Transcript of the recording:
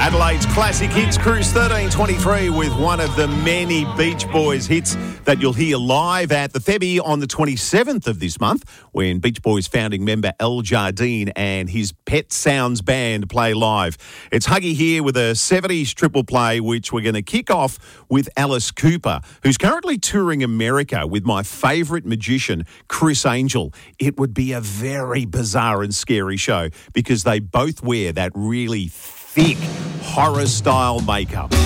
Adelaide's Classic Hits Cruise 1323 with one of the many Beach Boys hits that you'll hear live at the Thebby on the 27th of this month when Beach Boys founding member Al Jardine and his Pet Sounds Band play live. It's Huggy here with a 70s triple play, which we're going to kick off with Alice Cooper, who's currently touring America with my favourite magician, Chris Angel. It would be a very bizarre and scary show because they both wear that really thick horror-style makeup.